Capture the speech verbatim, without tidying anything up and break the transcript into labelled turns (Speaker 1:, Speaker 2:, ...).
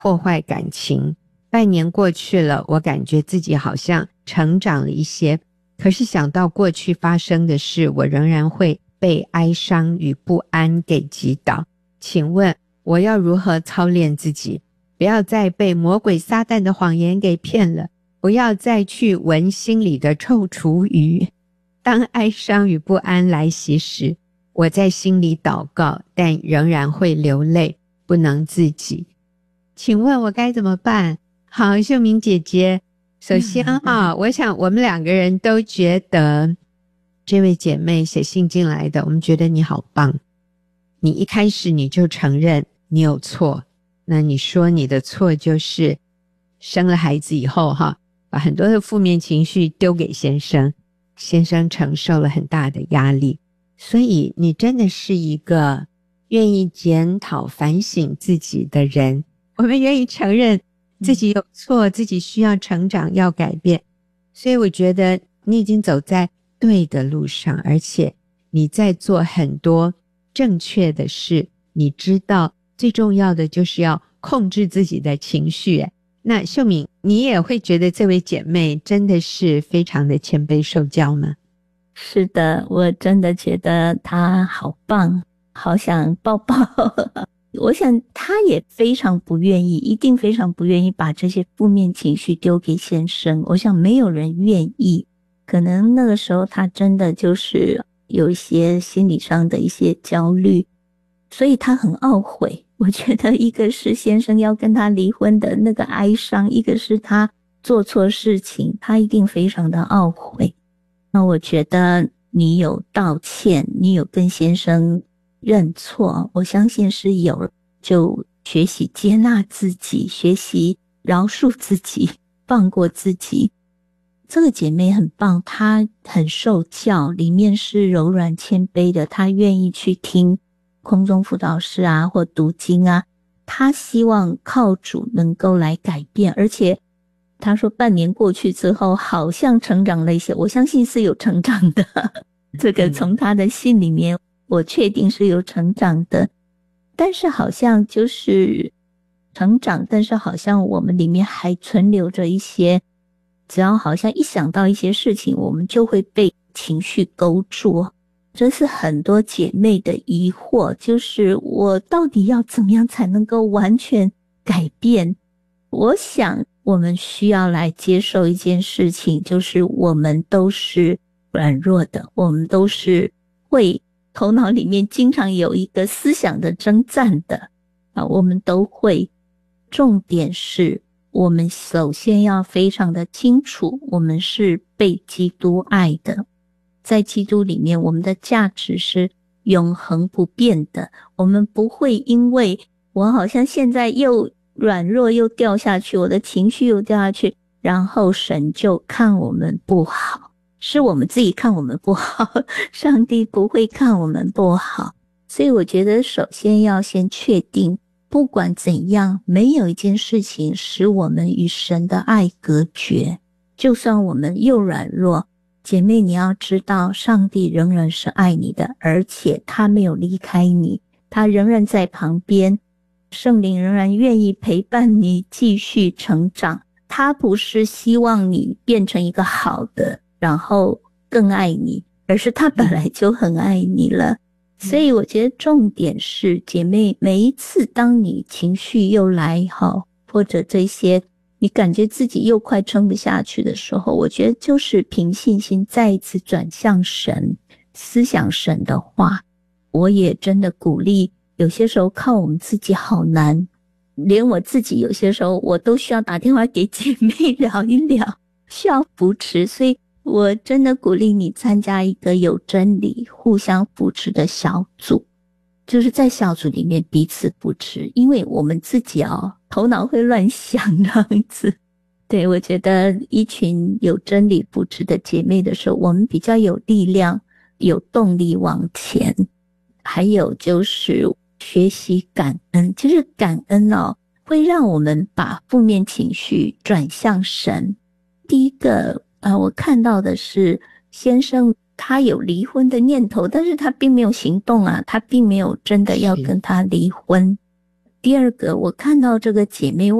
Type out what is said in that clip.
Speaker 1: 破坏感情。半年过去了，我感觉自己好像成长了一些，可是想到过去发生的事，我仍然会被哀伤与不安给击倒。请问我要如何操练自己，不要再被魔鬼撒旦的谎言给骗了，不要再去闻心里的臭厨余。当哀伤与不安来袭时，我在心里祷告，但仍然会流泪，不能自己。请问我该怎么办？好，秀明姐姐，首先哈、嗯，我想我们两个人都觉得这位姐妹写信进来的，我们觉得你好棒。你一开始你就承认你有错，那你说你的错就是生了孩子以后哈，把很多的负面情绪丢给先生，先生承受了很大的压力，所以你真的是一个愿意检讨反省自己的人。我们愿意承认自己有错，自己需要成长，要改变。所以我觉得你已经走在对的路上，而且你在做很多正确的事。你知道最重要的就是要控制自己的情绪。那秀敏，你也会觉得这位姐妹真的是非常的谦卑受教吗？
Speaker 2: 是的，我真的觉得她好棒，好想抱抱。我想她也非常不愿意，一定非常不愿意把这些负面情绪丢给先生。我想没有人愿意，可能那个时候她真的就是有一些心理上的一些焦虑，所以她很懊悔。我觉得一个是先生要跟她离婚的那个哀伤，一个是她做错事情，她一定非常的懊悔。那我觉得你有道歉，你有跟先生认错，我相信是有，就学习接纳自己，学习饶恕自己，放过自己。这个姐妹很棒，她很受教，里面是柔软谦卑的，她愿意去听空中辅导室啊，或读经啊，她希望靠主能够来改变，而且她说半年过去之后好像成长了一些，我相信是有成长的。这个从她的信里面我确定是有成长的，但是好像就是成长，但是好像我们里面还存留着一些，只要好像一想到一些事情，我们就会被情绪勾住。这是很多姐妹的疑惑，就是我到底要怎么样才能够完全改变？我想我们需要来接受一件事情，就是我们都是软弱的，我们都是会头脑里面经常有一个思想的征战的啊，我们都会。重点是我们首先要非常的清楚，我们是被基督爱的，在基督里面我们的价值是永恒不变的，我们不会因为我好像现在又软弱又掉下去，我的情绪又掉下去，然后神就看我们不好，是我们自己看我们不好，上帝不会看我们不好。所以我觉得首先要先确定，不管怎样，没有一件事情使我们与神的爱隔绝。就算我们又软弱，姐妹你要知道，上帝仍然是爱你的，而且他没有离开你，他仍然在旁边，圣灵仍然愿意陪伴你继续成长。他不是希望你变成一个好的，然后更爱你，而是他本来就很爱你了。所以我觉得重点是，姐妹每一次当你情绪又来好，或者这些你感觉自己又快撑不下去的时候，我觉得就是凭信心再一次转向神，思想神的话。我也真的鼓励，有些时候靠我们自己好难，连我自己有些时候我都需要打电话给姐妹聊一聊，需要扶持。所以我真的鼓励你参加一个有真理互相扶持的小组，就是在小组里面彼此扶持，因为我们自己哦头脑会乱想这样子。对，我觉得一群有真理扶持的姐妹的时候，我们比较有力量有动力往前。还有就是学习感恩，其实感恩哦会让我们把负面情绪转向神。第一个呃，我看到的是先生他有离婚的念头，但是他并没有行动啊，他并没有真的要跟他离婚。 第二个，我看到这个姐妹